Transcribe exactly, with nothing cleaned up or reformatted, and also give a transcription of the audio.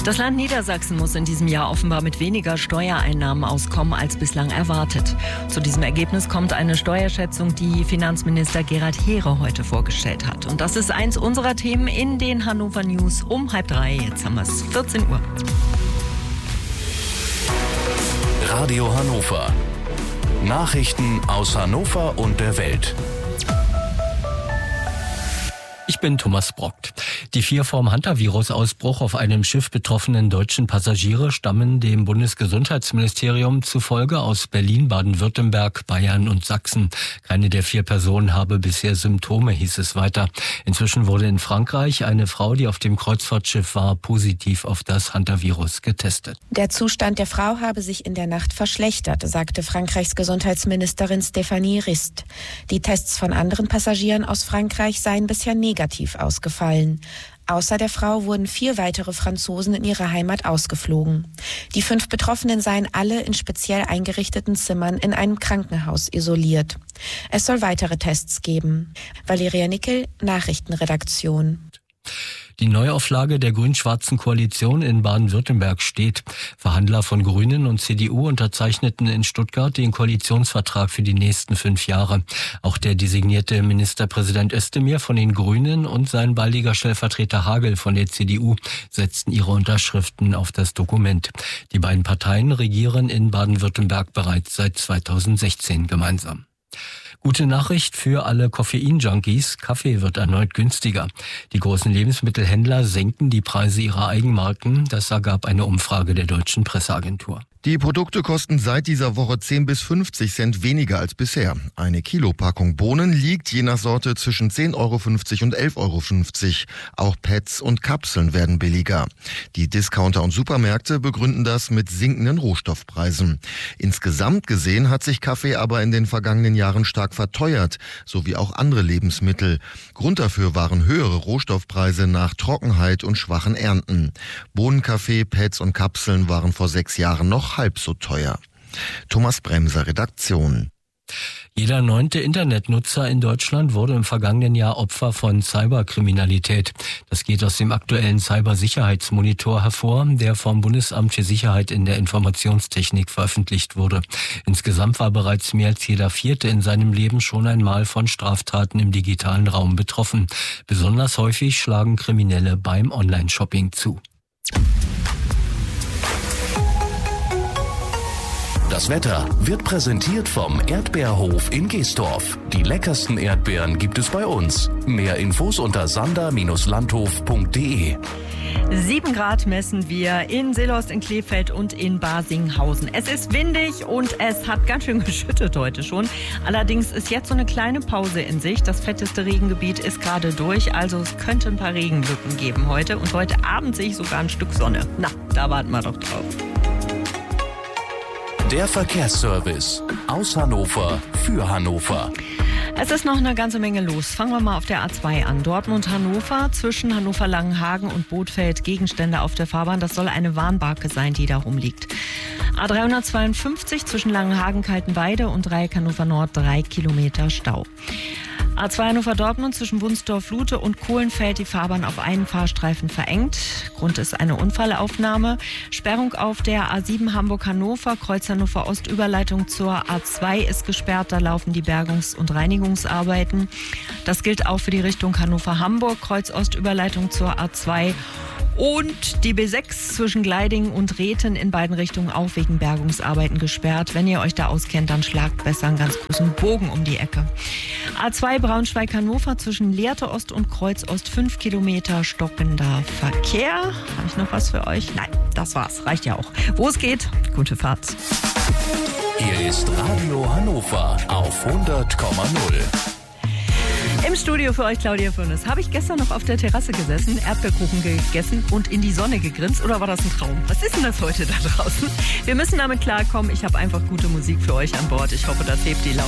Das Land Niedersachsen muss in diesem Jahr offenbar mit weniger Steuereinnahmen auskommen als bislang erwartet. Zu diesem Ergebnis kommt eine Steuerschätzung, die Finanzminister Gerhard Heere heute vorgestellt hat. Und das ist eins unserer Themen in den Hannover News um halb drei. Jetzt haben wir es vierzehn Uhr. Radio Hannover. Nachrichten aus Hannover und der Welt. Ich bin Thomas Brockt. Die vier vom Hantavirus-Ausbruch auf einem Schiff betroffenen deutschen Passagiere stammen dem Bundesgesundheitsministerium zufolge aus Berlin, Baden-Württemberg, Bayern und Sachsen. Keine der vier Personen habe bisher Symptome, hieß es weiter. Inzwischen wurde in Frankreich eine Frau, die auf dem Kreuzfahrtschiff war, positiv auf das Hantavirus getestet. Der Zustand der Frau habe sich in der Nacht verschlechtert, sagte Frankreichs Gesundheitsministerin Stéphanie Rist. Die Tests von anderen Passagieren aus Frankreich seien bisher negativ. negativ ausgefallen. Außer der Frau wurden vier weitere Franzosen in ihre Heimat ausgeflogen. Die fünf Betroffenen seien alle in speziell eingerichteten Zimmern in einem Krankenhaus isoliert. Es soll weitere Tests geben. Valeria Nickel, Nachrichtenredaktion. Die Neuauflage der grün-schwarzen Koalition in Baden-Württemberg steht. Verhandler von Grünen und C D U unterzeichneten in Stuttgart den Koalitionsvertrag für die nächsten fünf Jahre. Auch der designierte Ministerpräsident Özdemir von den Grünen und sein baldiger Stellvertreter Hagel von der C D U setzten ihre Unterschriften auf das Dokument. Die beiden Parteien regieren in Baden-Württemberg bereits seit zweitausendsechzehn gemeinsam. Gute Nachricht für alle Koffein-Junkies. Kaffee wird erneut günstiger. Die großen Lebensmittelhändler senken die Preise ihrer Eigenmarken. Das ergab eine Umfrage der Deutschen Presseagentur. Die Produkte kosten seit dieser Woche zehn bis fünfzig Cent weniger als bisher. Eine Kilopackung Bohnen liegt je nach Sorte zwischen zehn Euro fünfzig und elf Euro fünfzig. Auch Pads und Kapseln werden billiger. Die Discounter und Supermärkte begründen das mit sinkenden Rohstoffpreisen. Insgesamt gesehen hat sich Kaffee aber in den vergangenen Jahren stark verteuert, sowie auch andere Lebensmittel. Grund dafür waren höhere Rohstoffpreise nach Trockenheit und schwachen Ernten. Bohnenkaffee, Pads und Kapseln waren vor sechs Jahren noch halb so teuer. Thomas Bremser, Redaktion. Jeder neunte Internetnutzer in Deutschland wurde im vergangenen Jahr Opfer von Cyberkriminalität. Das geht aus dem aktuellen Cybersicherheitsmonitor hervor, der vom Bundesamt für Sicherheit in der Informationstechnik veröffentlicht wurde. Insgesamt war bereits mehr als jeder Vierte in seinem Leben schon einmal von Straftaten im digitalen Raum betroffen. Besonders häufig schlagen Kriminelle beim Online-Shopping zu. Das Wetter wird präsentiert vom Erdbeerhof in Geesdorf. Die leckersten Erdbeeren gibt es bei uns. Mehr Infos unter sander Bindestrich landhof punkt de. Sieben Grad messen wir in Seelorst, in Kleefeld und in Barsinghausen. Es ist windig und es hat ganz schön geschüttet heute schon. Allerdings ist jetzt so eine kleine Pause in Sicht. Das fetteste Regengebiet ist gerade durch, also es könnte ein paar Regenlücken geben heute. Und heute Abend sehe ich sogar ein Stück Sonne. Na, da warten wir doch drauf. Der Verkehrsservice aus Hannover für Hannover. Es ist noch eine ganze Menge los. Fangen wir mal auf der A zwei an. Dortmund-Hannover, zwischen Hannover-Langenhagen und Bothfeld Gegenstände auf der Fahrbahn. Das soll eine Warnbarke sein, die da rumliegt. A dreihundertzweiundfünfzig zwischen Langenhagen-Kaltenweide und Dreieck Hannover Nord, drei Kilometer Stau. A zwei Hannover-Dortmund zwischen Wunsdorf-Lute und Kohlenfeld, die Fahrbahn auf einen Fahrstreifen verengt. Grund ist eine Unfallaufnahme. Sperrung auf der A sieben Hamburg-Hannover, Kreuz Hannover Ost, Überleitung zur A zwei ist gesperrt. Da laufen die Bergungs- und Reinigungsarbeiten. Das gilt auch für die Richtung Hannover-Hamburg, Kreuz Ost, Überleitung zur A zwei. Und die B sechs zwischen Gleidingen und Reten in beiden Richtungen auch wegen Bergungsarbeiten gesperrt. Wenn ihr euch da auskennt, dann schlagt besser einen ganz großen Bogen um die Ecke. A zwei Braunschweig-Hannover zwischen Lehrte Ost und Kreuz Ost, fünf Kilometer stockender Verkehr. Habe ich noch was für euch? Nein, das war's. Reicht ja auch. Wo es geht, gute Fahrt. Hier ist Radio Hannover auf hundert Komma null. Im Studio für euch Claudia Fürnes. Habe ich gestern noch auf der Terrasse gesessen, Erdbeerkuchen gegessen und in die Sonne gegrinst? Oder war das ein Traum? Was ist denn das heute da draußen? Wir müssen damit klarkommen. Ich habe einfach gute Musik für euch an Bord. Ich hoffe, das hebt die Laune.